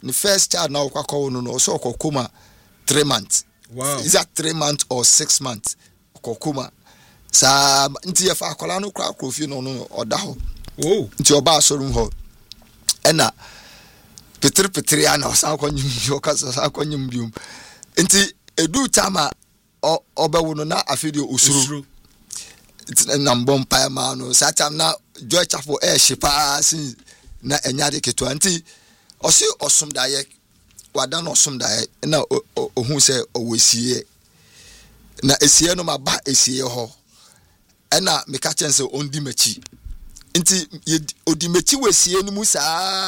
the first child now kwako no so kokoma 3 months. Wow. Is that 3 months or 6 months? Kokoma. Sa nti fa akola no kra krofi no oda ho. Oh. Nti oba asorum ho. Ena petri ana osan kwanyum yo kasa sa kwanyum bium. Nti edu tama obewo no na afedio usuru. Nambom pa ma no sa tam na joy chapel shipa sin na enyade keto anti osi osum daye wada no osum daye na ohun se owesie na esie no ma ba esie ho na meka chense ondi machi nti odi machi wesie no musa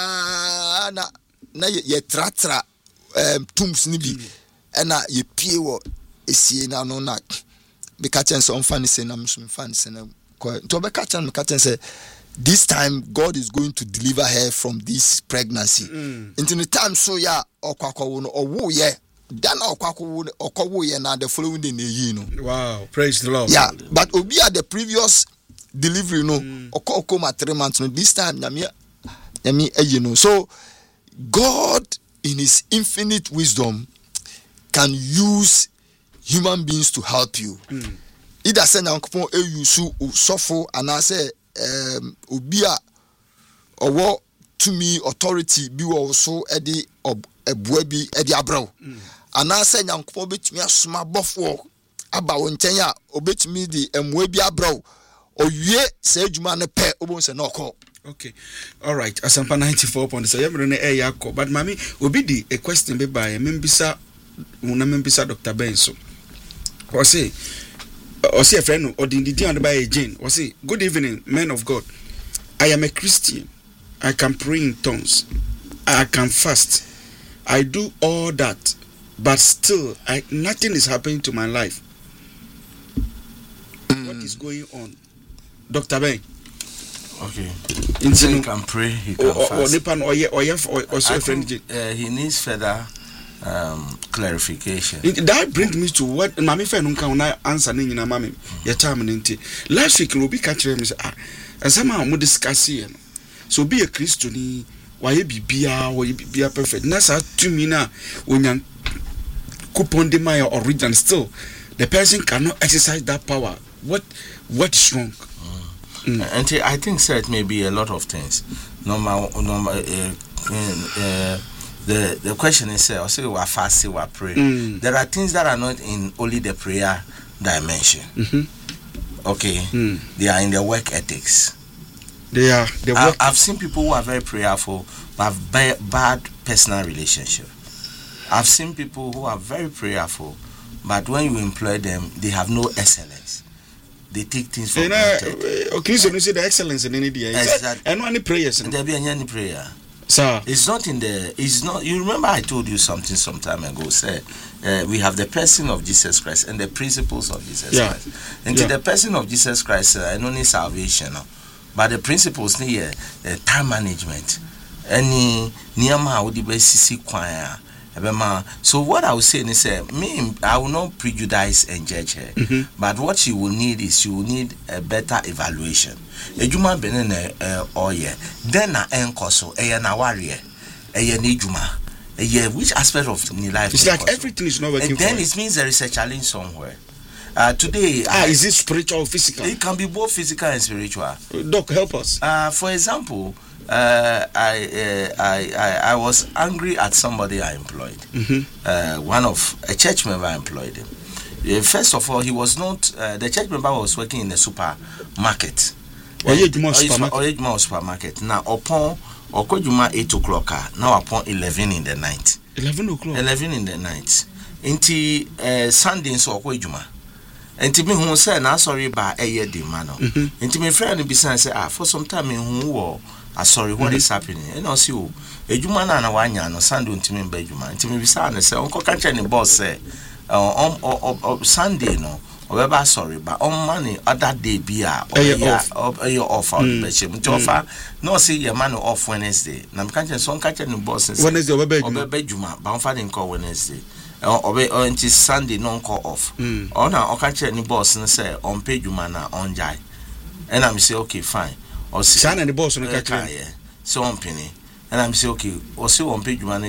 na ye tratra tums ni bi na ye pie wo esie na no na meka chense on fan se na msum fan se na to be catch meka chense this time God is going to deliver her from this pregnancy. Into the time so ya okwako no owo ye dan okwako ye na the following day you know. Wow, praise the Lord. Yeah, but obi at the previous delivery no okoma 3 months no this time nyame you know. So God in his infinite wisdom can use human beings to help you. Either say nyankopon use sofo and I say obia owo to me authority bi wo so e de ebua bi e de abraw ana se nyankopon betumi asoma bofo aba wo nchen a obetumi di emua bi abraw owie se adwuma ne pe obon se na okọ. Okay, all right. Asampa 94.7 yemre ne yakọ but mami obi di a question be by membisa Dr. Benso or say or say a friend or the and by Jane or say good evening men of God, I am a Christian, I can pray in tongues, I can fast, I do all that, but still nothing is happening to my life. What is going on, Dr. Ben? Okay, so he can pray, he can fast. He needs further clarification. That brings me to what Mami Fenun can answer in Mami. Your time and last week will be catching me and somehow we discuss here. So be a Christian, why you be a perfect. Nasa to me now when you coupon de my origin still the person cannot exercise that power. What is wrong? And I think sir, it may be a lot of things. The question is, I say we are fasting, we are praying. There are things that are not in only the prayer dimension. Okay, they are in the work ethics. They are. I've seen people who are very prayerful but have bad personal relationship. I've seen people who are very prayerful, but when you employ them, they have no excellence. They take things for granted. Okay, so you see the excellence in any day. And any prayers. There be any prayer. Sir, it's not. You remember I told you something some time ago. Say we have the person of Jesus Christ and the principles of Jesus Christ. And to the person of Jesus Christ, and only salvation, but the principles here, time management, any niyama would be sisi kwaya. So what I would say is, I will not prejudice and judge her, but what she will need is she will need a better evaluation. Ejuma benene oye, then na enkoso, na warrior, nijuma, which aspect of the life? It's like everything is not working. And then it means there is a challenge somewhere. Today, is it spiritual or physical? It can be both physical and spiritual. Doc, help us. For example, I was angry at somebody I employed. One of a church member employed him. First of all, he was not. The church member was working in a supermarket. Supermarket. Now upon Okojuma 8 o'clock. Now upon 11 in the night. 11 o'clock. 11 in the night. Inti Sunday so Okojuma. Inti me who say na sorry ba eye de mano. Inti me friend be say for some time who sorry, what is happening? And also, a Juma na wanya no Sunday untimi mba Juma. Untimi bisa na say onko kanche ni boss say Sunday no. Obeba sorry, but on money other day be your offer on the bed. Offer no see your man off Wednesday. Na kanche so kanche ni boss Wednesday obeba Juma, but on Friday call Wednesday. Until Sunday non call off. On na kanche ni boss say on pay Juma na on jai. And I'm say okay fine. Or Sana the boss on the so on penny, and I'm say okay, or so on page